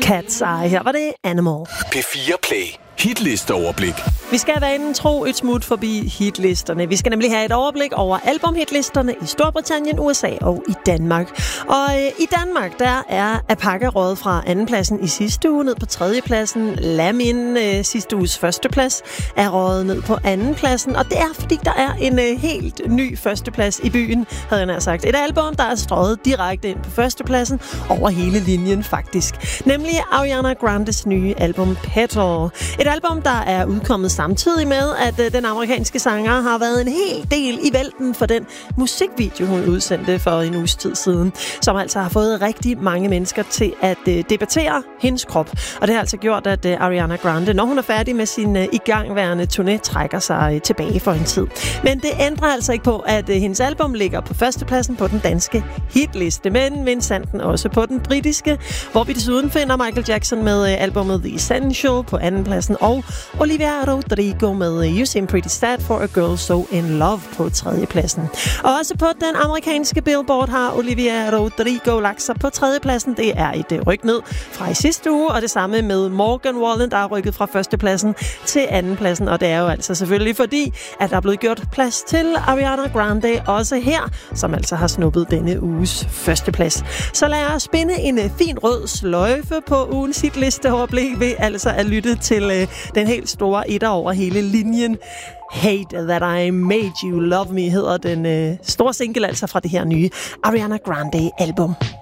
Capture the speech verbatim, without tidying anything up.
Cat's Eye. Her var det Animal. P fire Play. Hitlisteoverblik. Vi skal vanen tro et smut forbi hitlisterne. Vi skal nemlig have et overblik over albumhitlisterne i Storbritannien, U S A og i Danmark. Og øh, i Danmark, der er Apaka røget fra andenpladsen i sidste uge ned på tredjepladsen. Lamin, øh, sidste uges førsteplads, er røget ned på andenpladsen. Og det er, fordi der er en øh, helt ny førsteplads i byen, havde jeg nær sagt. Et album, der er strøget direkte ind på førstepladsen over hele linjen faktisk. Nemlig Ariana Grandes nye album Petal. Et album, der er udkommet samtidig med, at øh, den amerikanske sanger har været en hel del i vælten for den musikvideo, hun udsendte for en uges tid siden, som altså har fået rigtig mange mennesker til at øh, debattere hendes krop. Og det har altså gjort, at øh, Ariana Grande, når hun er færdig med sin øh, igangværende turné, trækker sig øh, tilbage for en tid. Men det ændrer altså ikke på, at øh, hendes album ligger på førstepladsen på den danske hitliste, men Vincenten også på den britiske, hvor vi desuden finder Michael Jackson med øh, albumet The Essential på andenpladsen, og Olivia Rodrigo med You Seem Pretty Sad for a Girl So In Love på tredjepladsen. Og også på den amerikanske Billboard har Olivia Rodrigo lagt sig på tredjepladsen. Det er et ryk ned fra i sidste uge, og det samme med Morgan Wallen, der er rykket fra førstepladsen til andenpladsen. Og det er jo altså selvfølgelig fordi, at der er blevet gjort plads til Ariana Grande også her, som altså har snuppet denne uges førsteplads. Så lad os spinde en fin rød sløjfe på ugens hitlisteoverblik ved altså at lytte til øh, den helt store etter over hele linjen. Hate That I Made You Love Me hedder den øh, store single altså fra det her nye Ariana Grande album.